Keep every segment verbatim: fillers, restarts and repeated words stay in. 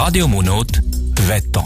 Radio Monot Wetter.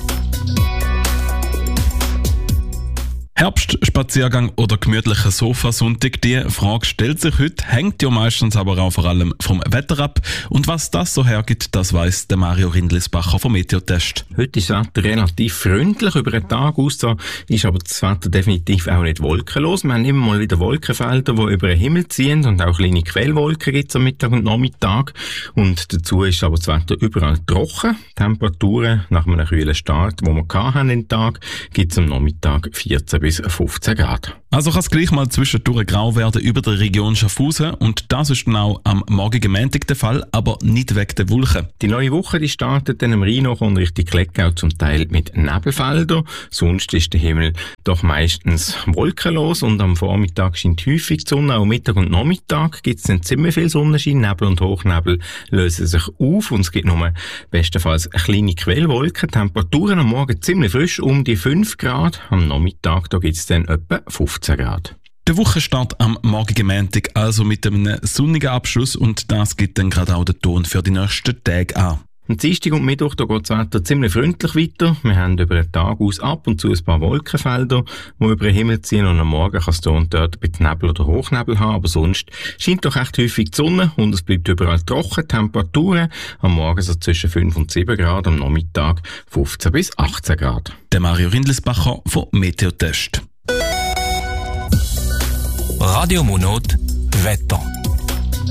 Herbstspaziergang oder gemütlicher Sofasonntag, die Frage stellt sich heute, hängt ja meistens aber auch vor allem vom Wetter ab. Und was das so hergibt, das weiss der Mario Rindlisbacher vom Meteotest. Heute ist das Wetter relativ freundlich über den Tag aus, so ist aber das Wetter definitiv auch nicht wolkenlos. Wir haben immer mal wieder Wolkenfelder, die über den Himmel ziehen und auch kleine Quellwolken gibt es am Mittag und Nachmittag. Und dazu ist aber das Wetter überall trocken. Temperaturen nach einem kühlen Start, wo wir hatten den Tag, gibt es am Nachmittag vierzehn bis fünfzehn Grad. Also kann es gleich mal zwischendurch grau werden über der Region Schaffhausen und das ist dann auch am morgigen Montag der Fall, aber nicht wegen der Wolken. Die neue Woche die startet dann im Rhein und Richtung Kleckau zum Teil mit Nebelfeldern. Sonst ist der Himmel doch meistens wolkenlos und am Vormittag scheint häufig die Sonne. Auch Mittag und Nachmittag gibt es dann ziemlich viel Sonnenschein. Nebel und Hochnebel lösen sich auf und es gibt nur bestenfalls kleine Quellwolken. Temperaturen am Morgen ziemlich frisch, um die fünf Grad. Am Nachmittag da gibt es dann etwa fünfzehn Grad. Der Wochenstart am morgigen Montag, also mit einem sonnigen Abschluss, und das gibt dann gerade auch den Ton für die nächsten Tage an. Am Dienstag und Mittwoch da geht das Wetter ziemlich freundlich weiter. Wir haben über den Tag aus ab und zu ein paar Wolkenfelder, die über den Himmel ziehen, und am Morgen kann es hier und dort ein bisschen Nebel oder Hochnebel haben, aber sonst scheint doch echt häufig die Sonne und es bleibt überall trocken. Temperaturen am Morgen so zwischen fünf und sieben Grad, am Nachmittag fünfzehn bis achtzehn Grad. Der Mario Rindlisbacher vom Meteotest. Radio Monot Wetter.